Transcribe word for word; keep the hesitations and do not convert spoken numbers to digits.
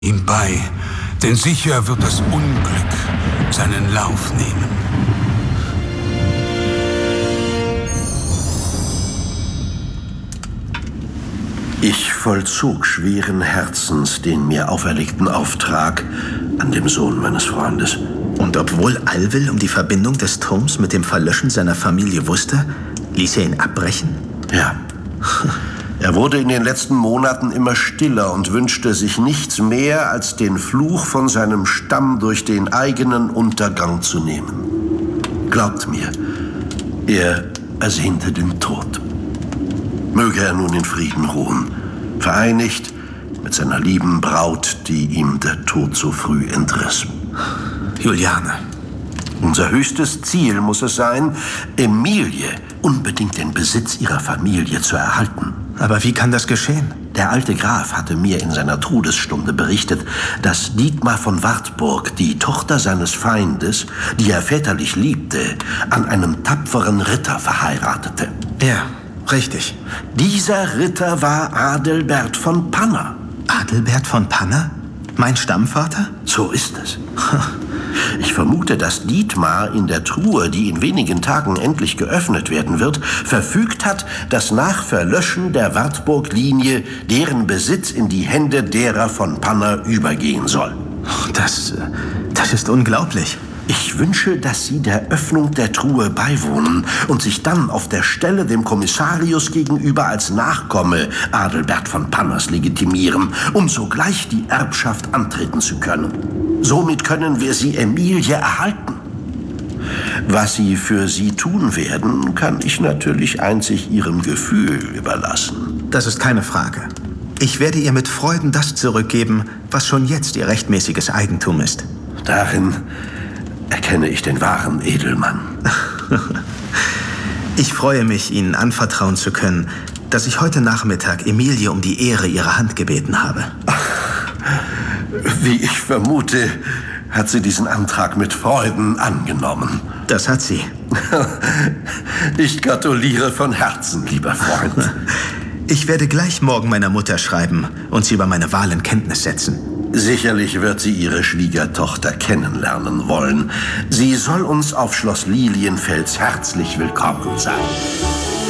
ihm bei, denn sicher wird das Unglück seinen Lauf nehmen. Ich vollzog schweren Herzens den mir auferlegten Auftrag an dem Sohn meines Freundes. Und obwohl Alwil um die Verbindung des Turms mit dem Verlöschen seiner Familie wusste, ließ er ihn abbrechen? Ja. Er wurde in den letzten Monaten immer stiller und wünschte sich nichts mehr, als den Fluch von seinem Stamm durch den eigenen Untergang zu nehmen. Glaubt mir, er ersehnte den Tod. Möge er nun in Frieden ruhen, vereinigt mit seiner lieben Braut, die ihm der Tod so früh entriss. Juliane. Unser höchstes Ziel muss es sein, Emilie unbedingt den Besitz ihrer Familie zu erhalten. Aber wie kann das geschehen? Der alte Graf hatte mir in seiner Todesstunde berichtet, dass Dietmar von Wartburg die Tochter seines Feindes, die er väterlich liebte, an einem tapferen Ritter verheiratete. Ja, richtig. Dieser Ritter war Adelbert von Panna. Adelbert von Panna? Mein Stammvater? So ist es. Ich vermute, dass Dietmar in der Truhe, die in wenigen Tagen endlich geöffnet werden wird, verfügt hat, dass nach Verlöschen der Wartburg-Linie deren Besitz in die Hände derer von Panna übergehen soll. Das, das ist unglaublich. Ich wünsche, dass Sie der Öffnung der Truhe beiwohnen und sich dann auf der Stelle dem Kommissarius gegenüber als Nachkomme Adelbert von Pannas legitimieren, um sogleich die Erbschaft antreten zu können. Somit können wir sie Emilie erhalten. Was Sie für sie tun werden, kann ich natürlich einzig Ihrem Gefühl überlassen. Das ist keine Frage. Ich werde ihr mit Freuden das zurückgeben, was schon jetzt ihr rechtmäßiges Eigentum ist. Darin erkenne ich den wahren Edelmann. Ich freue mich, Ihnen anvertrauen zu können, dass ich heute Nachmittag Emilie um die Ehre ihrer Hand gebeten habe. Wie ich vermute, hat sie diesen Antrag mit Freuden angenommen. Das hat sie. Ich gratuliere von Herzen, lieber Freund. Ich werde gleich morgen meiner Mutter schreiben und sie über meine Wahl in Kenntnis setzen. Sicherlich wird sie ihre Schwiegertochter kennenlernen wollen. Sie soll uns auf Schloss Lilienfels herzlich willkommen sein.